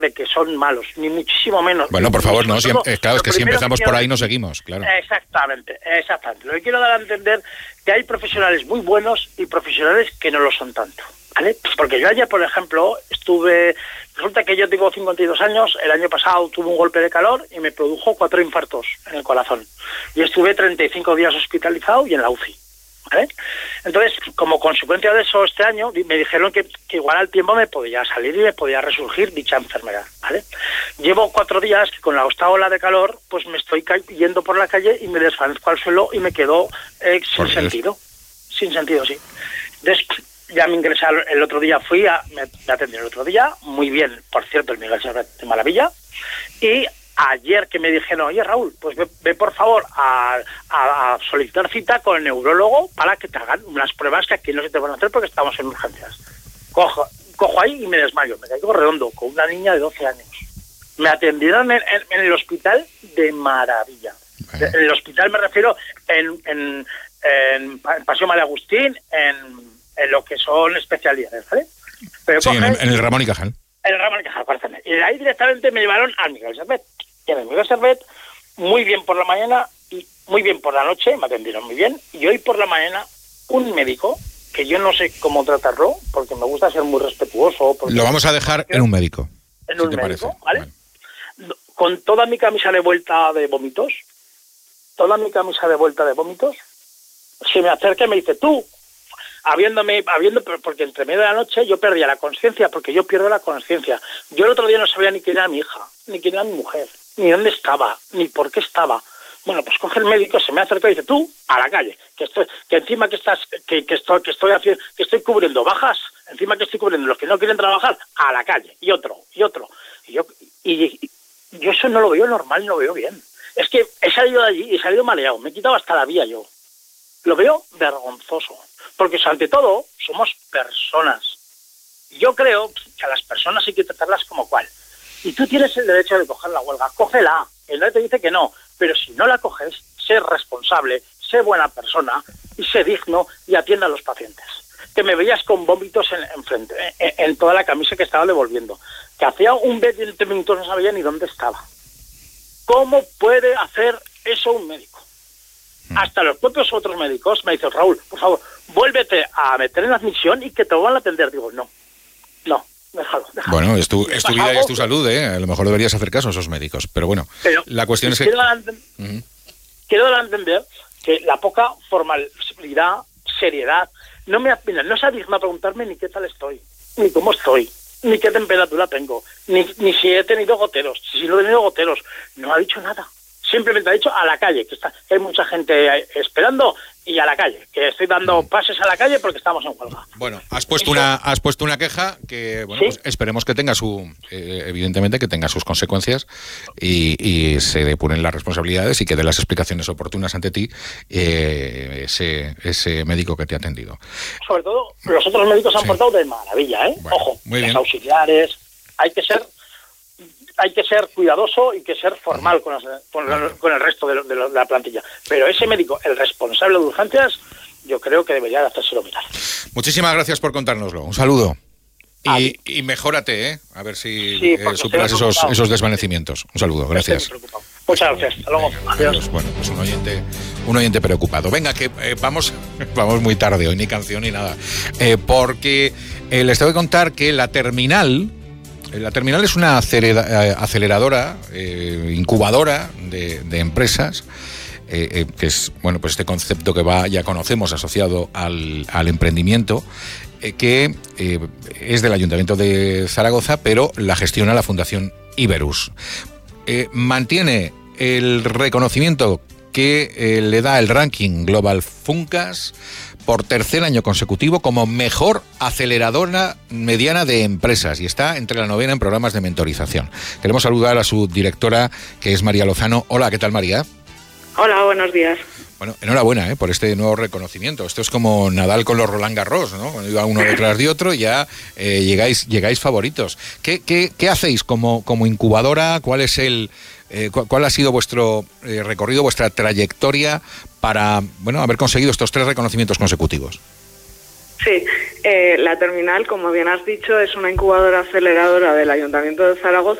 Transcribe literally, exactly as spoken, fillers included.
de que son malos, ni muchísimo menos. Bueno, por favor, no, si, todo, eh, claro, es que si empezamos por ahí no seguimos, claro. Exactamente, exactamente. Lo que quiero dar a entender que hay profesionales muy buenos y profesionales que no lo son tanto, ¿vale? Porque yo ayer, por ejemplo, estuve... Resulta que yo tengo cincuenta y dos años, el año pasado tuve un golpe de calor y me produjo cuatro infartos en el corazón. Y estuve treinta y cinco días hospitalizado y en la U C I. ¿Vale? Entonces, como consecuencia de eso, este año me dijeron que, que igual al tiempo me podía salir y me podía resurgir dicha enfermedad, ¿vale? Llevo cuatro días que con la esta ola de calor, pues me estoy yendo por la calle y me desvanezco al suelo y me quedo eh, sin sentido. Sin sentido, sí. Entonces, ya me ingresé el otro día, fui a... Me, me atendí el otro día, muy bien, por cierto, el Miguel Servet de maravilla, y... Ayer que me dijeron, oye Raúl, pues ve, ve por favor a, a, a solicitar cita con el neurólogo para que te hagan unas pruebas que aquí no se te van a hacer porque estamos en urgencias. Cojo, cojo ahí y me desmayo, me caigo redondo con una niña de doce años. Me atendieron en, en, en el hospital de maravilla. Bueno. En el hospital me refiero en, en, en, en Paseo María Agustín, en, en lo que son especialidades, ¿vale? Pero sí, coge, en, el, en el Ramón y Cajal. En el Ramón y Cajal, parece. Y de ahí directamente me llevaron al Miguel Servet. Y en el Miguel Servet, muy bien por la mañana y muy bien por la noche, me atendieron muy bien. Y hoy por la mañana, un médico, que yo no sé cómo tratarlo, porque me gusta ser muy respetuoso. Lo vamos a dejar en un médico. En un médico, ¿vale? Vale. Con toda mi camisa de vuelta de vómitos, toda mi camisa de vuelta de vómitos, se me acerca y me dice, tú, habiéndome, habiendo, porque entre medio de la noche yo perdía la conciencia, porque yo pierdo la conciencia. Yo el otro día no sabía ni quién era mi hija, ni quién era mi mujer, ni dónde estaba, ni por qué estaba. Bueno, pues coge el médico, se me acerca y dice, tú, a la calle, que estoy, que encima que estás, que, que estoy, que estoy haciendo, que estoy cubriendo bajas, encima que estoy cubriendo los que no quieren trabajar, a la calle, y otro, y otro. Y yo, y, y yo eso no lo veo normal, no lo veo bien. Es que he salido de allí y he salido mareado, me he quitado hasta la vía yo. Lo veo vergonzoso, porque ante todo somos personas. Yo creo que a las personas hay que tratarlas como cual. Y tú tienes el derecho de coger la huelga, cógela. El nadie te dice que no, pero si no la coges, sé responsable, sé buena persona y sé digno y atienda a los pacientes. Que me veías con vómitos en, en frente, en, en toda la camisa que estaba devolviendo. Que hacía un veinte minutos no sabía ni dónde estaba. ¿Cómo puede hacer eso un médico? Hasta los propios otros médicos me dicen, Raúl, por favor, vuélvete a meter en la admisión y que te van a atender. Digo, no, no, déjalo, déjalo. Bueno, es tu, es tu vida y es tu salud, ¿eh? A lo mejor deberías hacer caso a esos médicos, pero bueno, pero la cuestión es que... Quiero dar a entender, uh-huh. quiero dar a entender que la poca formalidad, seriedad, no me mira, no se digna preguntarme ni qué tal estoy, ni cómo estoy, ni qué temperatura tengo, ni, ni si he tenido goteros, si no he tenido goteros, no ha dicho nada. Simplemente ha dicho a la calle, que está que hay mucha gente esperando, y a la calle, que estoy dando pases a la calle porque estamos en huelga. Bueno, has puesto una has puesto una queja que, bueno, ¿sí? Pues esperemos que tenga su, eh, evidentemente que tenga sus consecuencias y, y se depuren las responsabilidades y que dé las explicaciones oportunas ante ti eh, ese ese médico que te ha atendido. Sobre todo, los otros médicos han sí. portado de maravilla, ¿eh? Bueno, Ojo, muy los bien. auxiliares, hay que ser... hay que ser cuidadoso y que ser formal con, las, con, el, con el resto de, de, de la plantilla. Pero ese médico, el responsable de urgencias, yo creo que debería de hacérselo mirar. Muchísimas gracias por contárnoslo. Un saludo. Y, y mejórate, ¿eh? A ver si sí, eh, superas esos, esos desvanecimientos. Un saludo, gracias. Muchas gracias. Hasta luego. Adiós. Bueno, pues un oyente, un oyente preocupado. Venga, que eh, vamos, vamos muy tarde hoy, ni canción ni nada. Eh, porque eh, les tengo que contar que la terminal... La terminal es una aceleradora, eh, incubadora de, de empresas, eh, eh, que es, bueno, pues este concepto que va, ya conocemos, asociado al, al emprendimiento, eh, que eh, es del Ayuntamiento de Zaragoza, pero la gestiona la Fundación Iberus. Eh, mantiene el reconocimiento que eh, le da el ranking Global Funcas por tercer año consecutivo como mejor aceleradora mediana de empresas y está entre la novena en programas de mentorización. Queremos saludar a su directora, que es María Lozano. Hola, ¿qué tal, María? Hola, buenos días. Bueno, enhorabuena ¿eh? por este nuevo reconocimiento. Esto es como Nadal con los Roland Garros, ¿no? Cuando iba uno detrás de otro, ya eh, llegáis, llegáis favoritos. ¿Qué, qué, qué hacéis como, como incubadora? ¿Cuál es el eh, cu- cuál ha sido vuestro eh, recorrido, vuestra trayectoria para, bueno, haber conseguido estos tres reconocimientos consecutivos? Sí, Eh, la terminal, como bien has dicho, es una incubadora aceleradora del Ayuntamiento de Zaragoza